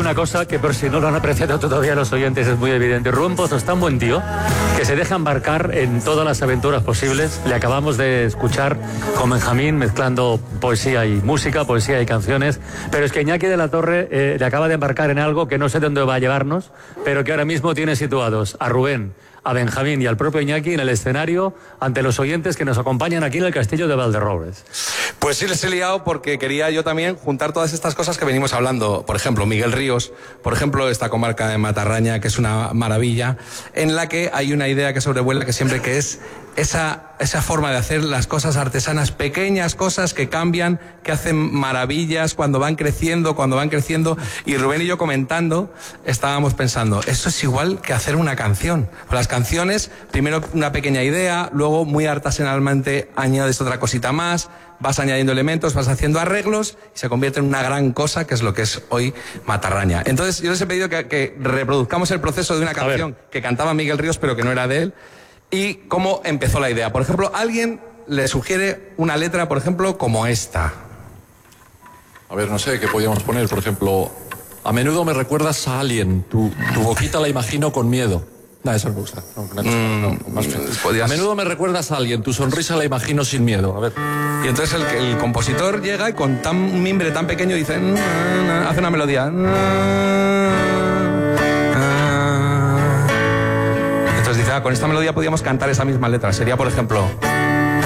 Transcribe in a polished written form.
una cosa que por si no lo han apreciado todavía los oyentes es muy evidente. Rubén Pozo es tan buen tío que se deja embarcar en todas las aventuras posibles. Le acabamos de escuchar con Benjamín mezclando poesía y música, poesía y canciones, pero es que Iñaki de la Torre le acaba de embarcar en algo que no sé dónde va a llevarnos, pero que ahora mismo tiene situados a Rubén, a Benjamín y al propio Iñaki en el escenario ante los oyentes que nos acompañan aquí en el Castillo de Valderrobres. Pues sí, les he liado porque quería yo también juntar todas estas cosas que venimos hablando. Por ejemplo, Miguel Ríos, por ejemplo, esta comarca de Matarraña, que es una maravilla, en la que hay una idea que sobrevuela que siempre que es esa forma de hacer las cosas artesanas, pequeñas cosas que cambian, que hacen maravillas cuando van creciendo. Y Rubén y yo comentando, estábamos pensando, eso es igual que hacer una canción. Las canciones, primero una pequeña idea, luego muy artesanalmente añades otra cosita más, vas añadiendo elementos, vas haciendo arreglos y se convierte en una gran cosa que es lo que es hoy Matarraña. Entonces yo les he pedido que reproduzcamos el proceso de una canción que cantaba Miguel Ríos pero que no era de él y cómo empezó la idea. Por ejemplo, alguien le sugiere una letra, por ejemplo, como esta. A ver, no sé, ¿qué podríamos poner? Por ejemplo, a menudo me recuerdas a alguien, tu boquita la imagino con miedo. No, eso no me gusta. A menudo me recuerdas a alguien, tu sonrisa la imagino sin miedo. A ver. Y entonces el compositor llega y con un mimbre tan pequeño dice, hace una melodía. Entonces dice, con esta melodía podríamos cantar esa misma letra. Sería, por ejemplo...